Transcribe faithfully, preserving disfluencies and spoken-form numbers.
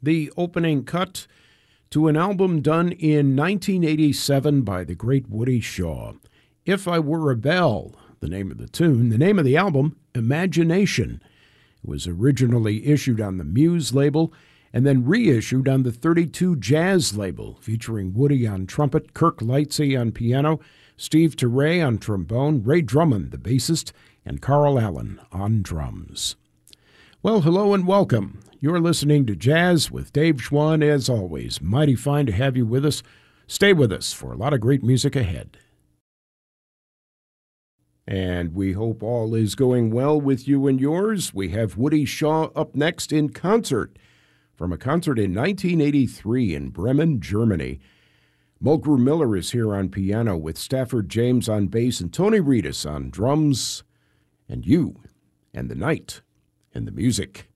the opening cut to an album done in nineteen eighty-seven by the great Woody Shaw. If I Were a Bell, the name of the tune. The name of the album, Imagination. It was originally issued on the Muse label and then reissued on the thirty-two Jazz label, featuring Woody on trumpet, Kirk Lightsey on piano, Steve Turre on trombone, Ray Drummond, the bassist, and Carl Allen on drums. Well, hello and welcome. You're listening to Jazz with Dave Schwann, as always. Mighty fine to have you with us. Stay with us for a lot of great music ahead. And we hope all is going well with you and yours. We have Woody Shaw up next in concert from a concert in nineteen eighty-three in Bremen, Germany. Mulgrew Miller is here on piano with Stafford James on bass and Tony Reedus on drums. And you and the night and the music.